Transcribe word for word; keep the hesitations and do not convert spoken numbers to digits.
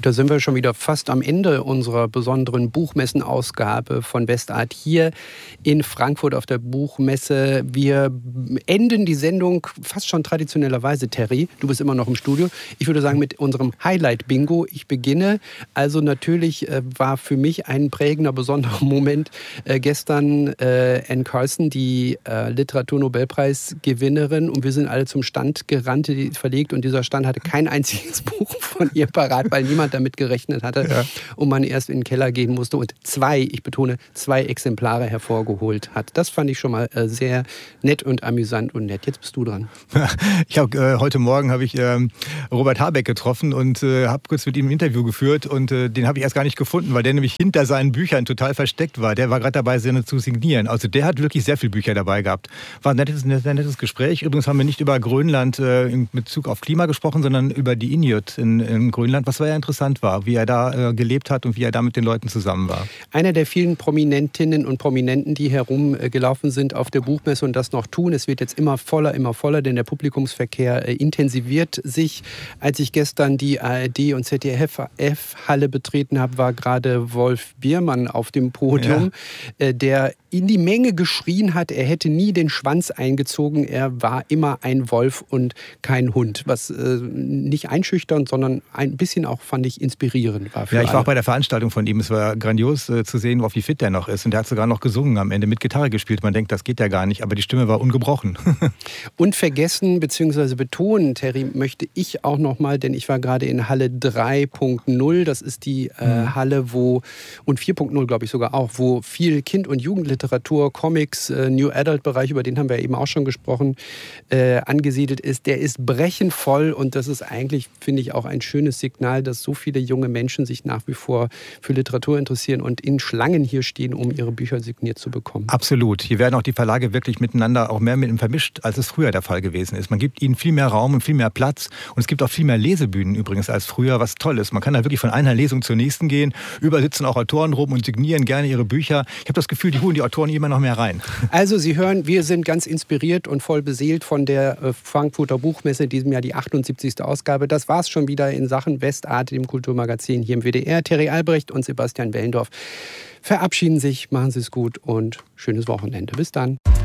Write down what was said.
Und da sind wir schon wieder fast am Ende unserer besonderen Buchmessenausgabe von Westart hier in Frankfurt auf der Buchmesse. Wir enden die Sendung fast schon traditionellerweise, Terry. Du bist immer noch im Studio. Ich würde sagen, mit unserem Highlight-Bingo. Ich beginne. Also natürlich äh, war für mich ein prägender, besonderer Moment äh, gestern äh, Anne Carson, die äh, Literaturnobelpreisgewinnerin. Und wir sind alle zum Stand gerannt, die verlegt. Und dieser Stand hatte kein einziges Buch von ihr parat, weil niemand damit gerechnet hatte. Ja. Und man erst in den Keller gehen musste und zwei, ich betone, zwei Exemplare hervorgeholt hat. Das fand ich schon mal äh, sehr nett und amüsant und nett. Jetzt bist du dran. Ich hab, äh, heute Morgen habe ich äh, Robert Habeck getroffen und äh, habe kurz mit ihm ein Interview geführt und äh, den habe ich erst gar nicht gefunden, weil der nämlich hinter seinen Büchern total versteckt war. Der war gerade dabei, seine zu signieren. Also der hat wirklich sehr viele Bücher dabei gehabt. War ein nettes, ein sehr nettes Gespräch. Übrigens haben wir nicht über Grönland äh, in Bezug auf Klima gesprochen, sondern über die Inuit in, in Grönland, was sehr interessant war, wie er da äh, gelebt hat und wie er da mit den Leuten zusammen war. Einer der vielen Prominentinnen und Prominenten, die herumgelaufen sind auf der Buchmesse und das noch tun. Es wird jetzt immer voller, immer voller, denn der Publikumsverkehr äh, intensiviert sich. Als ich gestern die A R D und Z D F-Halle betreten habe, war gerade Wolf Biermann auf dem Podium, ja. äh, der in die Menge geschrien hat, er hätte nie den Schwanz eingezogen, er war immer ein Wolf und kein Hund. Was äh, nicht einschüchternd, sondern ein bisschen auch, fand ich, inspirierend war für Ja, ich alle. war auch bei der Veranstaltung von ihm. Es war grandios äh, zu sehen, wie fit der noch ist. Und der hat sogar noch gesungen am Ende, mit Gitarre gespielt. Man denkt, das geht ja gar nicht, aber die Stimme war ungebrochen. Und vergessen bzw. betonen, Terry, möchte ich auch noch mal, denn ich war gerade in Halle drei Punkt null. Das ist die äh, mhm. Halle, wo, und vier Punkt null glaube ich sogar auch, wo viel Kind- und Jugendliteratur, Comics, äh, New Adult-Bereich, über den haben wir eben auch schon gesprochen, äh, angesiedelt ist. Der ist brechend voll und das ist eigentlich, finde ich, auch ein schönes Signal, dass so viele junge Menschen sich nach wie vor für Literatur interessieren und in Schlangen hier stehen, um ihre Bücher signiert zu bekommen. Absolut. Hier werden auch die Verlage wirklich miteinander auch mehr mit ihm vermischt, als es früher der Fall gewesen ist. Man gibt ihnen viel mehr Raum und viel mehr Platz und es gibt auch viel mehr Lesebühnen übrigens als früher, was toll ist. Man kann da wirklich von einer Lesung zur nächsten gehen. Überall sitzen auch Autoren rum und signieren gerne ihre Bücher. Ich habe das Gefühl, die holen die Autoren immer noch mehr rein. Also Sie hören, wir sind ganz inspiriert und voll beseelt von der Frankfurter Buchmesse, in diesem Jahr die achtundsiebzigste Ausgabe. Das war es schon wieder in Sachen Westart, dem Kulturmagazin hier im W D R. Terry Albrecht und Sebastian Wellendorf verabschieden sich, machen Sie es gut und schönes Wochenende. Bis dann.